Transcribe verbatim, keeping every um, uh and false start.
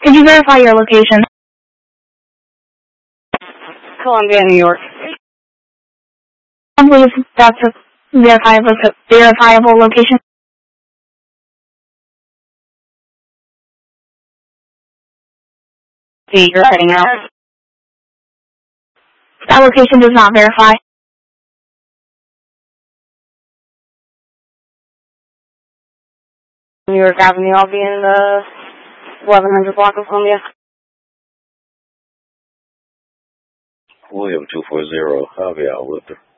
Could you verify your location? Columbia, New York. Please, that's a verifiable, verifiable location. See, you're heading out. That location does not verify. New York Avenue, I'll be in the eleven hundred block of Columbia. William two four zero, I'll be out with her.